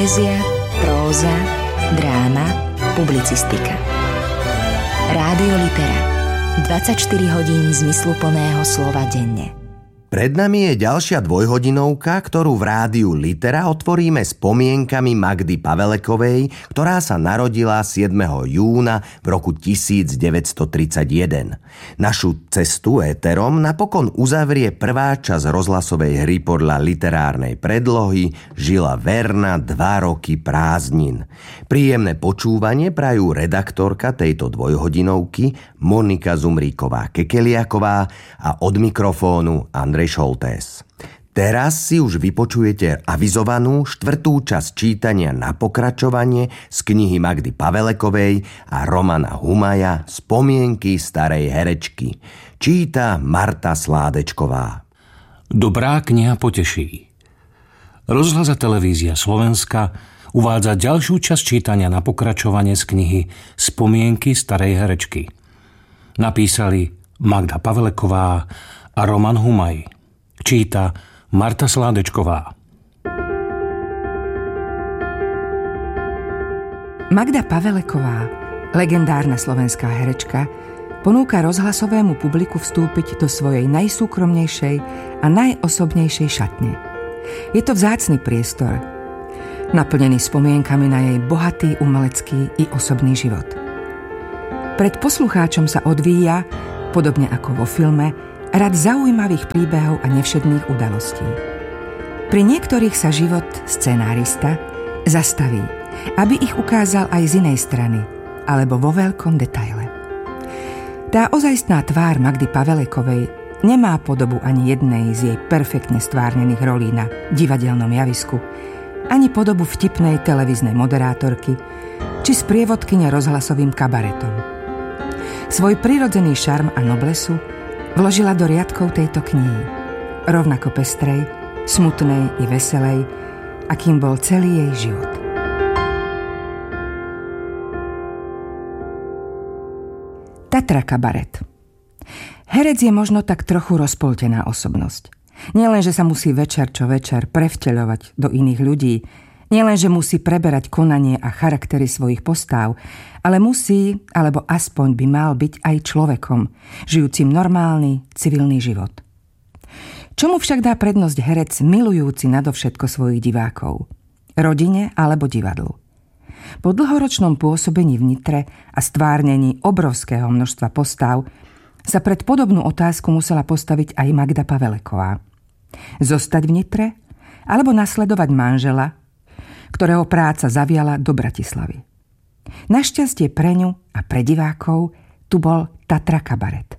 Poézia, próza, dráma, publicistika. Rádio Litera. 24 hodín zmysluplného slova denne. Pred nami je ďalšia dvojhodinovka, ktorú v rádiu Litera otvoríme spomienkami Magdy Pavelekovej, ktorá sa narodila 7. júna v roku 1931. Našu cestu éterom napokon uzavrie prvá časť rozhlasovej hry podľa literárnej predlohy Žila Verna 2 roky prázdnin. Príjemné počúvanie prajú redaktorka tejto dvojhodinovky Monika Zumríková-Kekeliaková a od mikrofónu Andrej Šoltés. Teraz si už vypočujete avizovanú 4. časť čítania na pokračovanie z knihy Magdy Pavelekovej a Romana Humaja Spomienky starej herečky. Číta Marta Sládečková. Dobrá kniha poteší. Rozhlas a televízia Slovenska uvádza ďalšiu časť čítania na pokračovanie z knihy Spomienky starej herečky. Napísali Magda Paveleková a Roman Humaj. Číta Marta Sládečková. Magda Paveleková, legendárna slovenská herečka, ponúka rozhlasovému publiku vstúpiť do svojej najsúkromnejšej a najosobnejšej šatne. Je to vzácny priestor, naplnený spomienkami na jej bohatý umelecký i osobný život. Pred poslucháčom sa odvíja, podobne ako vo filme, rad zaujímavých príbehov a nevšedných udalostí. Pri niektorých sa život scenárista zastaví, aby ich ukázal aj z inej strany, alebo vo veľkom detaile. Tá ozajstná tvár Magdy Pavelekovej nemá podobu ani jednej z jej perfektne stvárnených rolí na divadelnom javisku, ani podobu vtipnej televíznej moderátorky, či sprievodkyne rozhlasovým kabaretom. Svoj prirodzený šarm a noblesu vložila do riadkov tejto knihy, rovnako pestrej, smutnej i veselej, akým bol celý jej život. Tatra kabaret. Herec je možno tak trochu rozpoltená osobnosť. Nielen, že sa musí večer čo večer prevteľovať do iných ľudí, nielen, že musí preberať konanie a charaktery svojich postáv, ale musí, alebo aspoň by mal byť aj človekom, žijúcim normálny, civilný život. Čomu však dá prednosť herec milujúci nadovšetko svojich divákov? Rodine alebo divadlu? Po dlhoročnom pôsobení v Nitre a stvárnení obrovského množstva postáv sa pred podobnú otázku musela postaviť aj Magda Paveleková. Zostať v Nitre alebo nasledovať manžela, ktorého práca zaviala do Bratislavy. Našťastie pre ňu a pre divákov tu bol Tatra kabaret.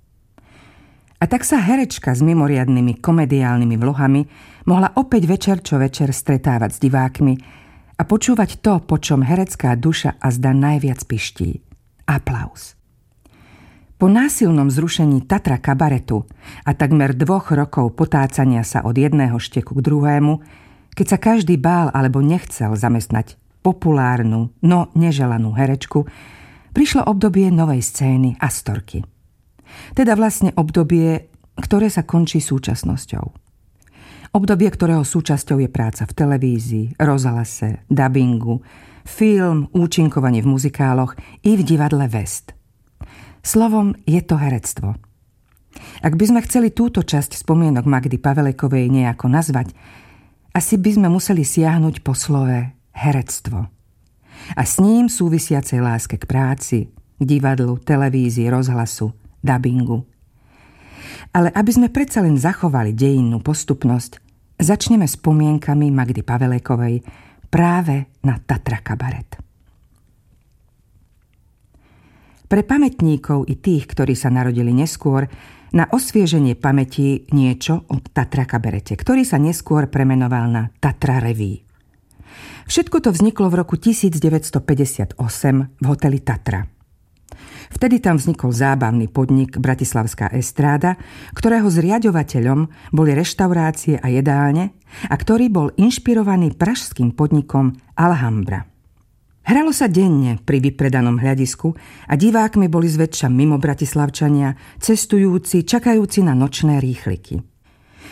A tak sa herečka s mimoriadnymi komediálnymi vlohami mohla opäť večer čo večer stretávať s divákmi a počúvať to, po čom herecká duša azda najviac piští. Aplauz. Po násilnom zrušení Tatra kabaretu a takmer 2 rokov potácania sa od jedného šteku k druhému, keď sa každý bál alebo nechcel zamestnať populárnu, no neželanú herečku, prišlo obdobie novej scény Astorky. Teda vlastne obdobie, ktoré sa končí súčasnosťou. Obdobie, ktorého súčasťou je práca v televízii, rozhlase, dabingu, film, účinkovanie v muzikáloch i v divadle West. Slovom, je to herectvo. Ak by sme chceli túto časť spomienok Magdy Pavelekovej nejako nazvať, asi by sme museli siahnuť po slove herectvo. A s ním súvisiacej láske k práci, k divadlu, televízii, rozhlasu, dabingu. Ale aby sme predsa len zachovali dejinnú postupnosť, začneme spomienkami Magdy Pavelekovej práve na Tatra kabaret. Pre pamätníkov i tých, ktorí sa narodili neskôr, na osvieženie pamäti niečo o Tatra kabarete, ktorý sa neskôr premenoval na Tatra Revue. Všetko to vzniklo v roku 1958 v hoteli Tatra. Vtedy tam vznikol zábavný podnik Bratislavská estráda, ktorého zriaďovateľom boli reštaurácie a jedálne a ktorý bol inšpirovaný pražským podnikom Alhambra. Hralo sa denne pri vypredanom hľadisku a divákmi boli zväčša mimo Bratislavčania, cestujúci, čakajúci na nočné rýchliky.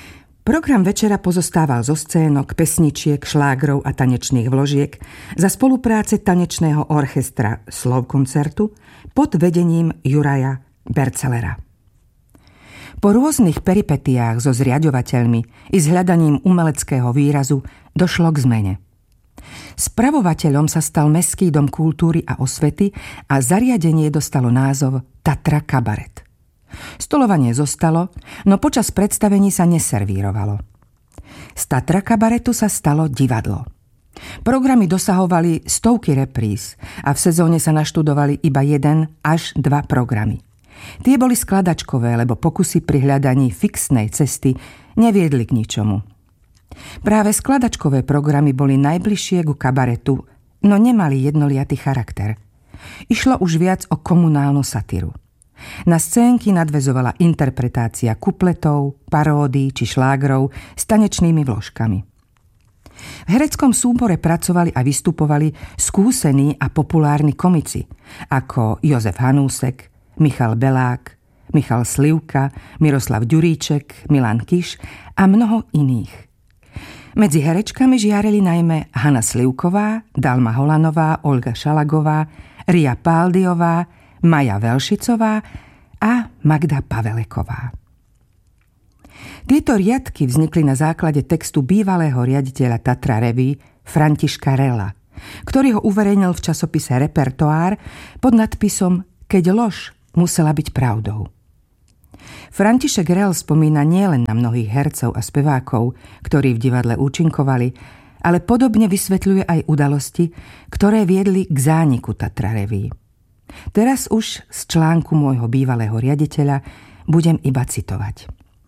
Program večera pozostával zo scénok, pesničiek, šlágrov a tanečných vložiek za spolupráce tanečného orchestra Slovkoncertu pod vedením Juraja Bercelera. Po rôznych peripetiách so zriaďovateľmi i s hľadaním umeleckého výrazu došlo k zmene. Spravovateľom sa stal Mestský dom kultúry a osvety a zariadenie dostalo názov Tatra Kabaret. Stolovanie zostalo, no počas predstavení sa neservírovalo. Z Tatra Kabaretu sa stalo divadlo. Programy dosahovali stovky repríz a v sezóne sa naštudovali iba 1 až 2 programy. Tie boli skladačkové, lebo pokusy pri hľadaní fixnej cesty neviedli k ničomu. Práve skladačkové programy boli najbližšie ku kabaretu, no nemali jednoliatý charakter. Išlo už viac o komunálnu satíru. Na scénky nadväzovala interpretácia kupletov, paródií či šlágrov s tanečnými vložkami. V hereckom súbore pracovali a vystupovali skúsení a populárni komici, ako Jozef Hanúsek, Michal Belák, Michal Slivka, Miroslav Ďuríček, Milan Kiš a mnoho iných. Medzi herečkami žiarili najmä Hana Slivková, Dalma Holanová, Olga Šalagová, Ria Páldiová, Maja Velšicová a Magda Paveleková. Tieto riadky vznikli na základe textu bývalého riaditeľa Tatra Revue Františka Rella, ktorý ho uverejnil v časopise Repertoár pod nadpisom Keď lož musela byť pravdou. František Rell spomína nielen na mnohých hercov a spevákov, ktorí v divadle účinkovali, ale podobne vysvetľuje aj udalosti, ktoré viedli k zániku Tatra Revue. Teraz už z článku môjho bývalého riaditeľa budem iba citovať.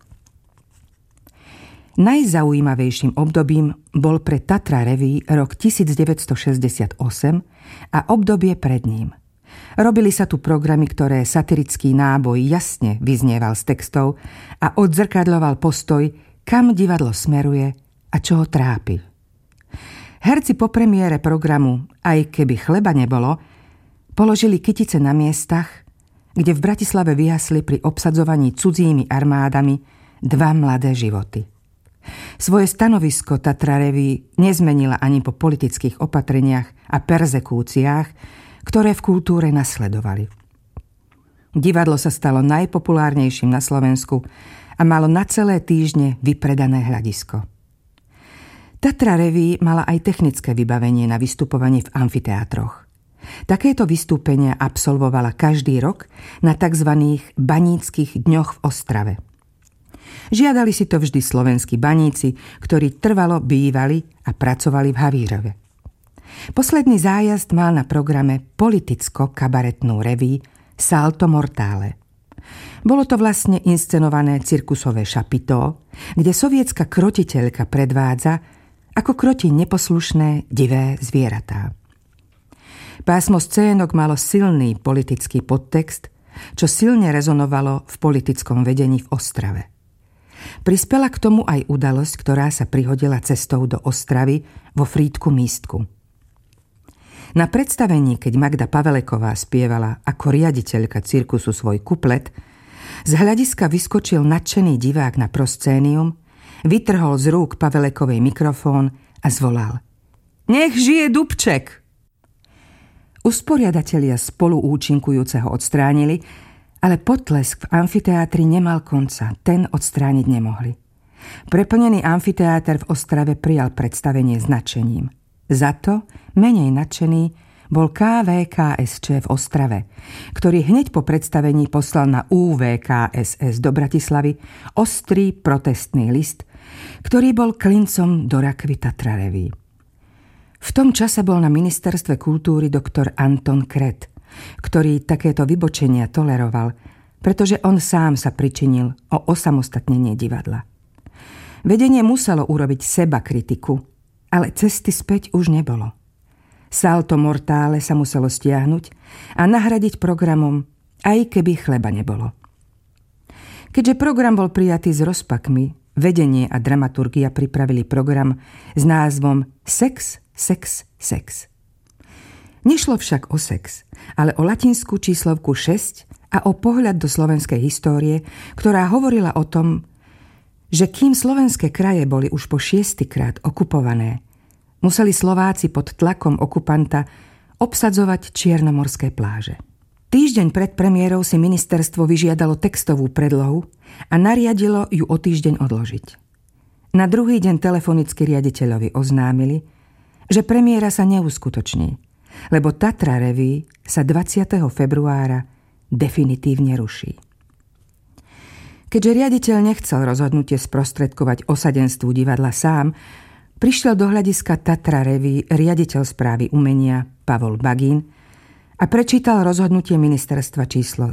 Najzaujímavejším obdobím bol pre Tatra Revue rok 1968 a obdobie pred ním. Robili sa tu programy, ktoré satirický náboj jasne vyznieval z textov a odzrkadľoval postoj, kam divadlo smeruje a čo ho trápi. Herci po premiére programu Aj keby chleba nebolo položili kytice na miestach, kde v Bratislave vyhasli pri obsadzovaní cudzími armádami 2 mladé životy. Svoje stanovisko Tatra Revue nezmenila ani po politických opatreniach a perzekúciách, ktoré v kultúre nasledovali. Divadlo sa stalo najpopulárnejším na Slovensku a malo na celé týždne vypredané hľadisko. Tatra Revue mala aj technické vybavenie na vystupovanie v amfiteátroch. Takéto vystúpenia absolvovala každý rok na tzv. Baníckych dňoch v Ostrave. Žiadali si to vždy slovenskí baníci, ktorí trvalo bývali a pracovali v Havírove. Posledný zájazd mal na programe politicko-kabaretnú revue Salto Mortale. Bolo to vlastne inscenované cirkusové šapito, kde sovietská krotiteľka predvádza, ako kroti neposlušné divé zvieratá. Pásmo scénok malo silný politický podtext, čo silne rezonovalo v politickom vedení v Ostrave. Prispela k tomu aj udalosť, ktorá sa prihodila cestou do Ostravy vo Frýdku Místku. Na predstavení, keď Magda Paveleková spievala ako riaditeľka cirkusu svoj kuplet, z hľadiska vyskočil nadšený divák na proscénium, vytrhol z rúk Pavelekovej mikrofón a zvolal: Nech žije Dubček! Usporiadatelia spoluúčinkujúceho odstránili, ale potlesk v amfiteátri nemal konca, ten odstrániť nemohli. Preplnený amfiteáter v Ostrave prijal predstavenie s nadšením. Za to menej nadšený bol KVKSČ v Ostrave, ktorý hneď po predstavení poslal na UVKSS do Bratislavy ostrý protestný list, ktorý bol klincom do rakvy Tatra Revue. V tom čase bol na ministerstve kultúry doktor Anton Kret, ktorý takéto vybočenia toleroval, pretože on sám sa pričinil o osamostatnenie divadla. Vedenie muselo urobiť seba kritiku, ale cesty späť už nebolo. Salto Mortale sa muselo stiahnuť a nahradiť programom Aj keby chleba nebolo. Keďže program bol prijatý s rozpakmi, vedenie a dramaturgia pripravili program s názvom Sex, sex, sex. Nešlo však o sex, ale o latinskú číslovku 6 a o pohľad do slovenskej histórie, ktorá hovorila o tom, že kým slovenské kraje boli už po 6-krát okupované, museli Slováci pod tlakom okupanta obsadzovať čiernomorské pláže. Týždeň pred premiérou si ministerstvo vyžiadalo textovú predlohu a nariadilo ju o týždeň odložiť. Na druhý deň telefonicky riaditeľovi oznámili, že premiéra sa neuskutoční, lebo Tatra Revue sa 20. februára definitívne ruší. Keďže riaditeľ nechcel rozhodnutie sprostredkovať osadenstvu divadla sám, prišiel do hľadiska Tatra Revue riaditeľ správy umenia Pavol Bagín a prečítal rozhodnutie ministerstva číslo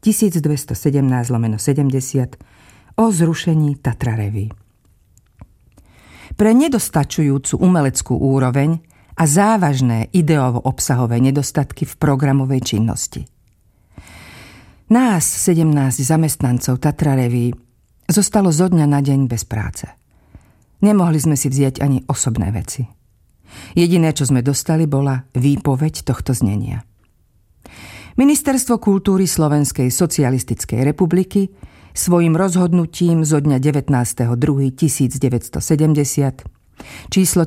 1217/70 o zrušení Tatra Revue. Pre nedostačujúcu umeleckú úroveň a závažné ideovo-obsahové nedostatky v programovej činnosti. Nás, 17 zamestnancov Tatra Revue, zostalo zo dňa na deň bez práce. Nemohli sme si vziať ani osobné veci. Jediné, čo sme dostali, bola výpoveď tohto znenia. Ministerstvo kultúry Slovenskej socialistickej republiky svojim rozhodnutím zo dňa 19.2.1970 číslo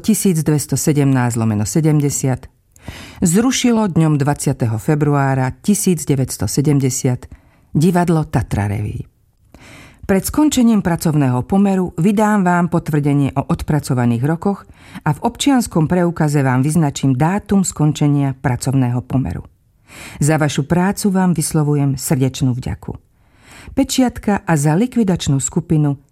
1217/70 zrušilo dňom 20. februára 1970 divadlo Tatra Revue. Pred skončením pracovného pomeru vydám vám potvrdenie o odpracovaných rokoch a v občianskom preukaze vám vyznačím dátum skončenia pracovného pomeru. Za vašu prácu vám vyslovujem srdečnú vďaku. Pečiatka a za likvidačnú skupinu